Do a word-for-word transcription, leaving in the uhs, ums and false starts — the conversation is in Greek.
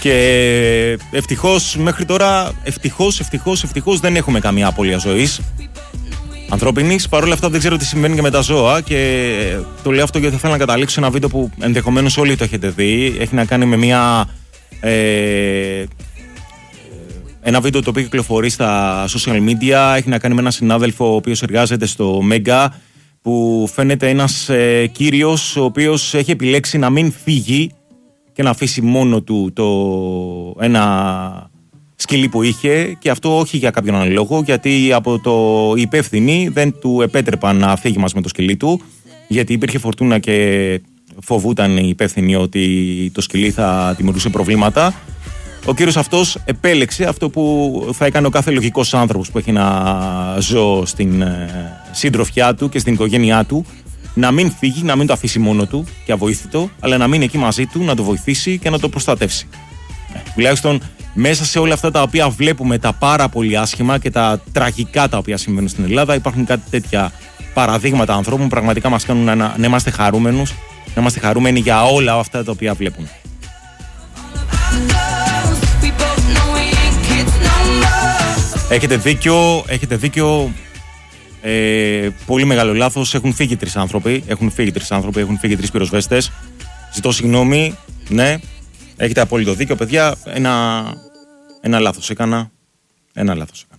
Και ευτυχώς μέχρι τώρα, ευτυχώς, ευτυχώς, ευτυχώς δεν έχουμε καμία απώλεια ζωής ανθρώπινης. Παρ' όλα αυτά δεν ξέρω τι συμβαίνει και με τα ζώα. Και το λέω αυτό γιατί θα θέλω να καταλήξω σε ένα βίντεο που ενδεχομένως όλοι το έχετε δει. Έχει να κάνει με μια. Ε, ένα βίντεο το οποίο κυκλοφορεί στα social media. Έχει να κάνει με έναν συνάδελφο ο οποίος εργάζεται στο Μέγκα, που φαίνεται ένας ε, κύριος ο οποίος έχει επιλέξει να μην φύγει και να αφήσει μόνο του το ένα σκυλί που είχε, και αυτό όχι για κάποιον άλλο λόγο, γιατί από το οι υπεύθυνοι δεν του επέτρεπαν να φύγει μαζί με το σκυλί του, γιατί υπήρχε φορτούνα και φοβούταν οι υπεύθυνοι ότι το σκυλί θα δημιουργούσε προβλήματα. Ο κύριος αυτός επέλεξε αυτό που θα έκανε ο κάθε λογικός άνθρωπος που έχει ένα ζώο στην σύντροφιά του και στην οικογένειά του, να μην φύγει, να μην το αφήσει μόνο του και αβοήθητο, αλλά να μείνει εκεί μαζί του, να το βοηθήσει και να το προστατεύσει. Ε, τουλάχιστον μέσα σε όλα αυτά τα οποία βλέπουμε, τα πάρα πολύ άσχημα και τα τραγικά τα οποία συμβαίνουν στην Ελλάδα, υπάρχουν κάτι τέτοια παραδείγματα ανθρώπων που πραγματικά μας κάνουν να, να είμαστε χαρούμενους, να είμαστε χαρούμενοι για όλα αυτά τα οποία βλέπουμε. Έχετε δίκιο, έχετε δίκιο. Ε, πολύ μεγάλο λάθος. Έχουν φύγει τρεις άνθρωποι. Έχουν φύγει τρεις άνθρωποι, έχουν φύγει τρεις πυροσβέστες. Ζητώ συγγνώμη. Ναι, έχετε απόλυτο δίκιο, παιδιά. Ένα, ένα λάθος έκανα. Ένα λάθος έκανα.